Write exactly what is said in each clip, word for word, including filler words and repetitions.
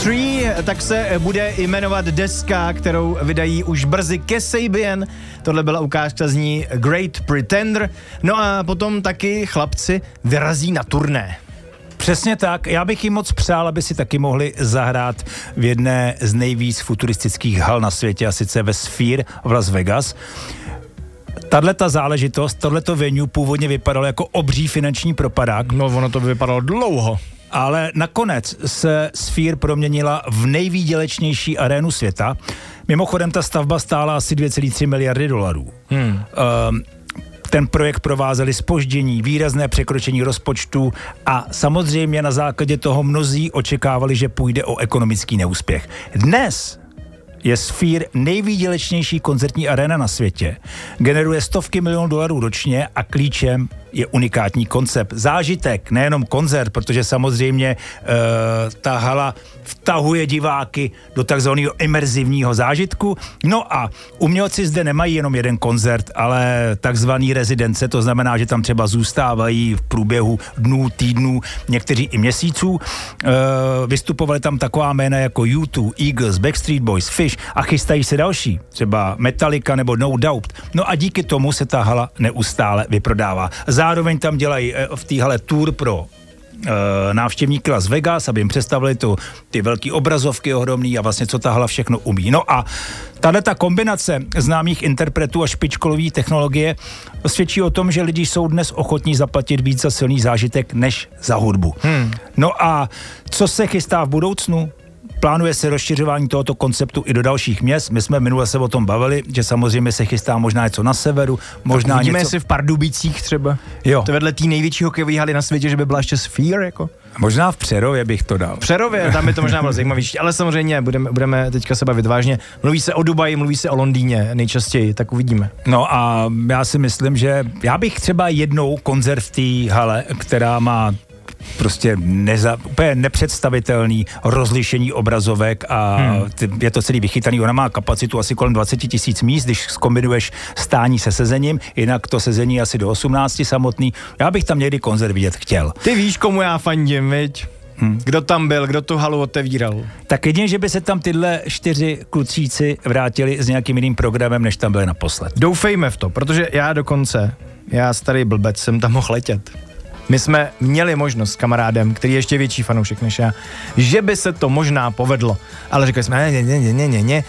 tři, tak se bude jmenovat deska, kterou vydají už brzy Kasabian. Tohle byla ukázka z ní Great Pretender. No a potom taky chlapci vyrazí na turné. Přesně tak. Já bych jim moc přál, aby si taky mohli zahrát v jedné z nejvíc futuristických hal na světě, a sice ve Sphere v Las Vegas. Tahleta záležitost, tohleto venue původně vypadalo jako obří finanční propadák. No, ono to by vypadalo dlouho. Ale nakonec se Sphere proměnila v nejvýdělečnější arénu světa. Mimochodem ta stavba stála asi dvě celé tři miliardy dolarů. Hmm. Um, ten projekt provázely zpoždění, výrazné překročení rozpočtu a samozřejmě na základě toho mnozí očekávali, že půjde o ekonomický neúspěch. Dnes je Sphere nejvýdělečnější koncertní aréna na světě. Generuje stovky milionů dolarů ročně a klíčem je unikátní koncept. Zážitek, nejenom koncert, protože samozřejmě e, ta hala vtahuje diváky do takzvaného imerzivního zážitku. No a umělci zde nemají jenom jeden koncert, ale takzvaný rezidence, to znamená, že tam třeba zůstávají v průběhu dnů, týdnů, někteří i měsíců. E, vystupovali tam taková jména jako U dva, Eagles, Backstreet Boys, Fish a chystají se další, třeba Metallica nebo No Doubt. No a díky tomu se ta hala neustále vyprodává. Zároveň tam dělají v té hale tour pro e, návštěvníky Las Vegas, aby jim představili tu, ty velký obrazovky ohromný a vlastně co ta hala všechno umí. No a tahleta kombinace známých interpretů a špičkolový technologie svědčí o tom, že lidi jsou dnes ochotní zaplatit víc za silný zážitek než za hudbu. Hmm. No a co se chystá v budoucnu? Plánuje se rozšiřování tohoto konceptu i do dalších měst. My jsme minule se o tom bavili, že samozřejmě se chystá možná něco na severu, možná vidíme něco... si v Pardubicích třeba. Jo. To vedle té největší hokejové haly na světě, že by byla ještě Sphere, jako. Možná v Přerově bych to dal. V Přerově, tam by to možná bylo zajímavější, ale samozřejmě budeme, budeme teďka se bavit vážně. Mluví se o Dubaji, mluví se o Londýně nejčastěji, tak uvidíme. No a já si myslím, že já bych třeba jednou koncert v té hale, která má prostě neza, úplně nepředstavitelný rozlišení obrazovek a hmm. je to celý vychytaný. Ona má kapacitu asi kolem dvacet tisíc míst, když zkombinuješ stání se sezením, jinak to sezení je asi do osmnácti samotný. Já bych tam někdy koncert vidět chtěl. Ty víš, komu já fandím, viď? Hmm. Kdo tam byl, kdo tu halu otevíral? Tak jedině, že by se tam tyhle čtyři klucíci vrátili s nějakým jiným programem, než tam byli naposled. Doufejme v to, protože já dokonce, já starý blbec, jsem tam mohl letět. My jsme měli možnost s kamarádem, který je ještě větší fanoušek než já, že by se to možná povedlo. Ale říkali jsme, ne, ne, ne, ne, ne, ne.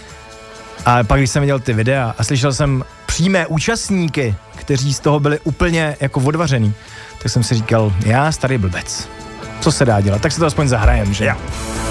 A pak, když jsem viděl ty videa a slyšel jsem přímé účastníky, kteří z toho byli úplně jako odvařený, tak jsem si říkal, já starý blbec, co se dá dělat, tak se to aspoň zahrajem, že? Ja.